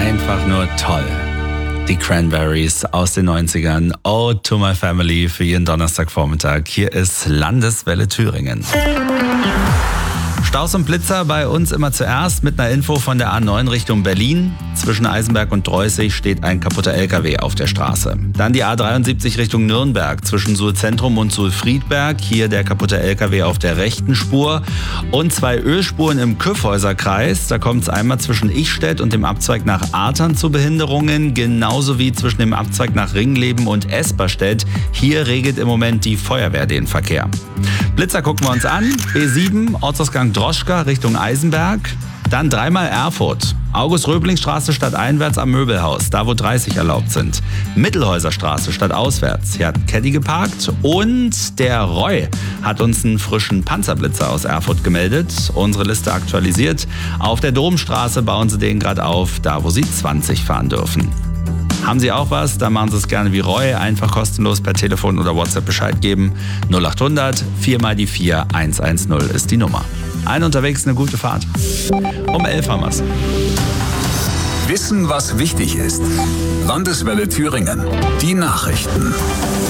einfach nur toll. Die Cranberries aus den 90ern. Ode to my family für jeden Donnerstagvormittag. Hier ist Landeswelle Thüringen. Staus und Blitzer bei uns immer zuerst mit einer Info von der A9 Richtung Berlin. Zwischen Eisenberg und Dreußig steht ein kaputter LKW auf der Straße. Dann die A73 Richtung Nürnberg zwischen Suhl-Zentrum und Suhl-Friedberg. Hier der kaputte LKW auf der rechten Spur. Und 2 Ölspuren im Kyffhäuserkreis. Da kommt es einmal zwischen Ichstedt und dem Abzweig nach Artern zu Behinderungen. Genauso wie zwischen dem Abzweig nach Ringleben und Esperstedt. Hier regelt im Moment die Feuerwehr den Verkehr. Blitzer gucken wir uns an. B7, Ortsausgang Droschka Richtung Eisenberg. Dann dreimal Erfurt. August-Röblingstraße stadteinwärts am Möbelhaus, da wo 30 erlaubt sind. Mittelhäuserstraße stadtauswärts. Hier hat Caddy geparkt. Und der Roy hat uns einen frischen Panzerblitzer aus Erfurt gemeldet. Unsere Liste aktualisiert. Auf der Domstraße bauen sie den gerade auf, da wo sie 20 fahren dürfen. Haben Sie auch was? Dann machen Sie es gerne wie Roy. Einfach kostenlos per Telefon oder WhatsApp Bescheid geben. 0800 4 mal die 4 110 ist die Nummer. Ein unterwegs, eine gute Fahrt. Um 11 haben wir's. Wissen, was wichtig ist. Landeswelle Thüringen. Die Nachrichten.